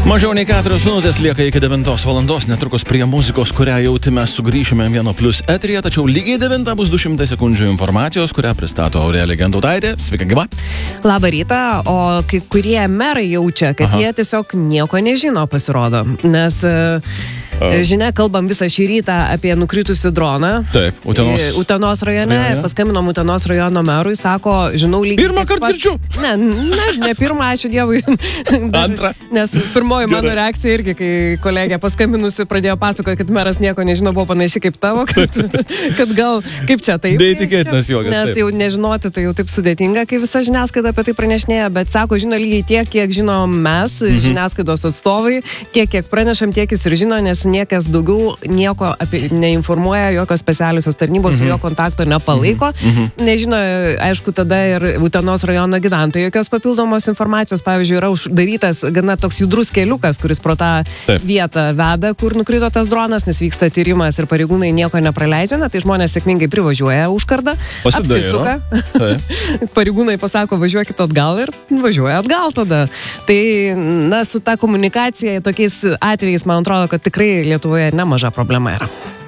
Mažiau nei 4 minutės lieka iki 9 valandos, netrukus prie muzikos, kurią jauti mes sugrįšime 1+ eteryje, tačiau lygiai 9 bus 200 sekundžių informacijos, kurią pristato Aurelija Gendutaitė. Sveika, gyva. Labą rytą, o kai kurie merai jaučia, kad jie tiesiog nieko nežino, pasirodo, nes žinia, kalbam visą šį rytą apie nukritusių droną. Taip, Utenos rajone. Paskaminom Utenos rajono merui, sako, žinau lygiai. Pirmą kartą girdžiu. Ne pirmą, ačiū Dievui. Antrą. Nes pirmoji mano reakcija irgi, kai kolegė paskaminusi pradėjo pasakoti, kad meras nieko nežino, buvo panašiai kaip tavo, kad gal kaip čia taip. Neįtikėtinas juokas. Nes jau nežinoti, tai jau taip sudėtinga, kai visa žiniasklaida apie tai pranešinėja, bet sako, žino lygiai tiek, kiek žinom mes, žiniasklaidos atstovai, tiek, kiek pranešam, tiek jis ir žino, nes niekas daugiau nieko neinformuoja, jokios specialiosios tarnybos su jo kontakto nepalaiko. Nežino, aišku, tada ir Utenos rajono gyventojai jokios papildomos informacijos. Pavyzdžiui, yra uždarytas gana toks judrus keliukas, kuris pro tą vietą veda, kur nukrito tas dronas, nes vyksta tyrimas ir pareigūnai nieko nepraleidžia, tai žmonės sėkmingai privažiuoja užkardą, apsisuka. Pareigūnai pasako, važiuokit atgal ir važiuoja atgal tada. Tai, su ta komunikacija tokiais atvejais, man atrodo, kad tikrai Lietuvoje nemaža problema yra.